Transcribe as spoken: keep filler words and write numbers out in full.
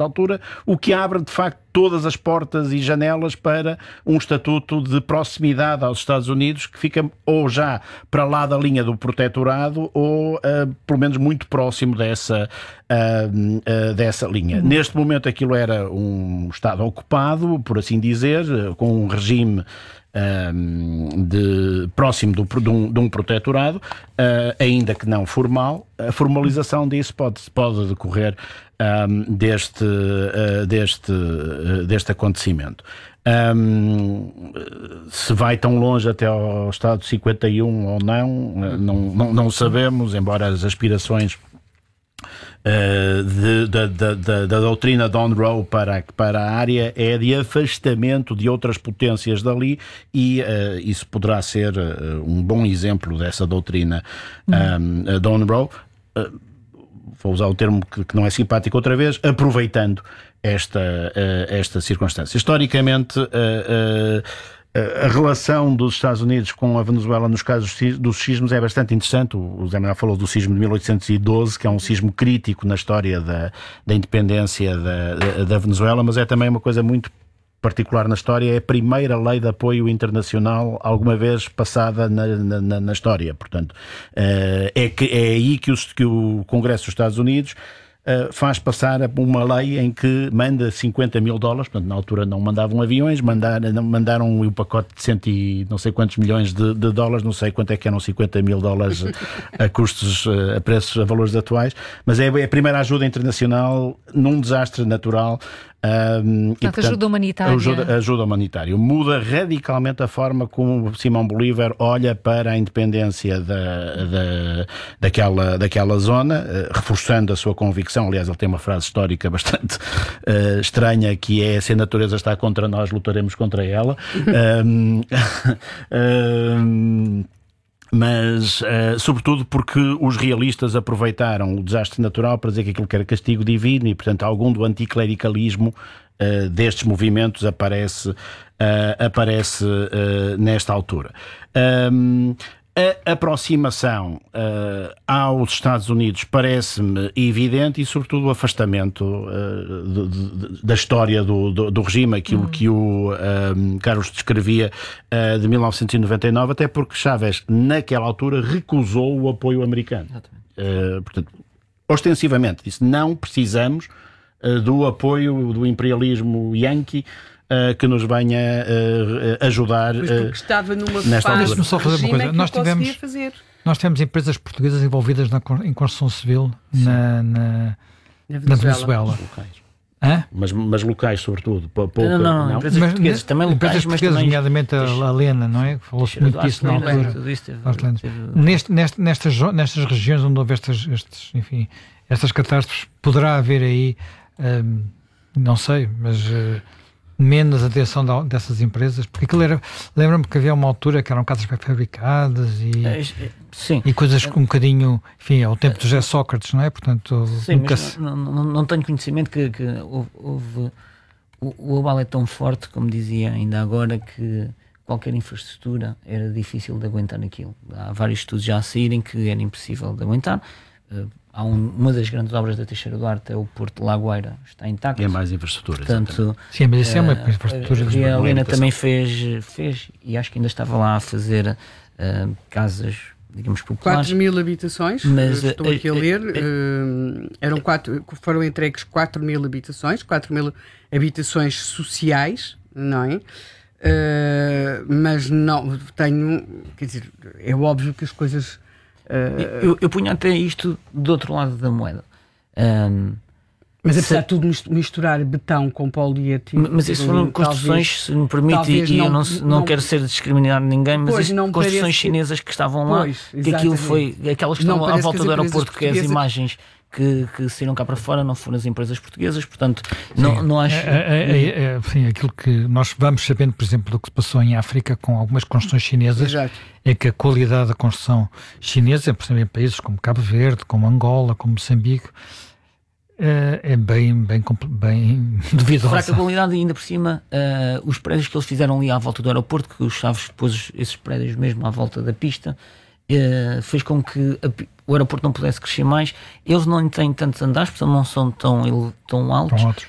nesta altura, o que abre, de facto, todas as portas e janelas para um estatuto de proximidade aos Estados Unidos, que fica ou já para lá da linha do protetorado ou, uh, pelo menos, muito próximo dessa, uh, uh, dessa linha. Uhum. Neste momento aquilo era um Estado ocupado, por assim dizer, com um regime Um, de, próximo do, de, um, de um protetorado, uh, ainda que não formal. A formalização disso pode, pode decorrer um, deste, uh, deste, uh, deste acontecimento. Um, se vai tão longe até ao Estado cinquenta e um ou não, uh, não, não, não sabemos, embora as aspirações Uh, de, da, da, da, da doutrina Don Rowe para, para a área é de afastamento de outras potências dali, e uh, isso poderá ser uh, um bom exemplo dessa doutrina uhum. um, Don Rowe. Uh, vou usar o termo que, que não é simpático outra vez, aproveitando esta, uh, esta circunstância. Historicamente, uh, uh, a relação dos Estados Unidos com a Venezuela nos casos dos sismos é bastante interessante. O Zé Manuel falou do sismo de mil oitocentos e doze, que é um sismo crítico na história da, da independência da, da, da Venezuela, mas é também uma coisa muito particular na história. É a primeira lei de apoio internacional alguma vez passada na, na, na história. Portanto, é, que, é aí que, os, que o Congresso dos Estados Unidos Uh, faz passar uma lei em que manda cinquenta mil dólares, portanto na altura não mandavam aviões, mandaram, mandaram o pacote de cento e não sei quantos milhões de, de dólares, não sei quanto é que eram cinquenta mil dólares a custos, a preços, a valores atuais, mas é a primeira ajuda internacional num desastre natural. Um, portanto, e, portanto, ajuda humanitária. Ajuda, ajuda humanitária. Muda radicalmente a forma como Simão Bolívar olha para a independência da, da, daquela, daquela zona, uh, reforçando a sua convicção. Aliás, ele tem uma frase histórica bastante uh, estranha, que é: se a natureza está contra nós, lutaremos contra ela. um, um, mas, uh, sobretudo porque os realistas aproveitaram o desastre natural para dizer que aquilo que era castigo divino, e, portanto, algum do anticlericalismo uh, destes movimentos aparece, uh, aparece uh, nesta altura. Um, A aproximação uh, aos Estados Unidos parece-me evidente, e sobretudo o afastamento uh, de, de, da história do, do, do regime, aquilo uhum. que o um, Carlos descrevia uh, de mil novecentos e noventa e nove, até porque Chávez naquela altura recusou o apoio americano. Uh, portanto, ostensivamente disse: não precisamos uh, do apoio do imperialismo yankee Uh, que nos venha uh, ajudar. Mas porque estava numa nesta fase. Deixa-me só fazer uma coisa. Nós tivemos, fazer. nós tivemos empresas portuguesas envolvidas na, em construção civil na, na, na Venezuela. Hã? Mas, mas locais, sobretudo. Pouca, não, não, não. Empresas mas, portuguesas também locais. Empresas portuguesas, mas também, nomeadamente a, a Lena, não é? Falou-se muito disso na altura. Neste, neste, nestas, nestas regiões onde houve estas, estes, enfim, estas catástrofes, poderá haver aí, hum, não sei, mas. Uh, menos atenção dessas empresas, porque aquilo era, lembra-me que havia uma altura que eram casas pré-fabricadas e, sim. e coisas um bocadinho, enfim, ao tempo do José Sócrates, não é? Portanto, sim, nunca mas se... não, não, não tenho conhecimento que, que houve, houve o, o abalo é tão forte, como dizia ainda agora, que qualquer infraestrutura era difícil de aguentar aquilo. Há vários estudos já a saírem que era impossível de aguentar. Uh, Há um, uma das grandes obras da Teixeira Duarte é o Porto de Lagoeira, está intacto. É mais infraestrutura. Portanto, sim, mas isso é uma infraestrutura. Uh, a Helena também fez, fez, e acho que ainda estava lá a fazer uh, casas, digamos, populares. quatro mil habitações, mas, estou uh, aqui a ler, uh, uh, eram quatro, foram entregues quatro mil habitações, quatro mil habitações sociais, não é? Uh, mas não, tenho, quer dizer, é óbvio que as coisas... Uh, eu, eu punho até isto do outro lado da moeda. Um, mas apesar de tudo misturar betão com poliétilo. Mas isso foram construções, talvez, se me permite, e não, eu não, não, não quero ser discriminar ninguém, mas isso, construções parece... chinesas que estavam lá, pois, que aquilo foi, aquelas que estavam à volta do aeroporto, que as imagens que, que saíram cá para fora não foram as empresas portuguesas, portanto, não, não acho... É, é, é, é, enfim, aquilo que nós vamos sabendo, por exemplo, do que se passou em África com algumas construções chinesas, exato, é que a qualidade da construção chinesa, por exemplo, em países como Cabo Verde, como Angola, como Moçambique, é bem, bem, bem duvidosa. Fraca qualidade, e ainda por cima, uh, os prédios que eles fizeram ali à volta do aeroporto, que os Chaves pôs esses prédios mesmo à volta da pista, uh, fez com que a, o aeroporto não pudesse crescer mais. Eles não têm tantos andares, portanto não são tão, tão altos, tão altos.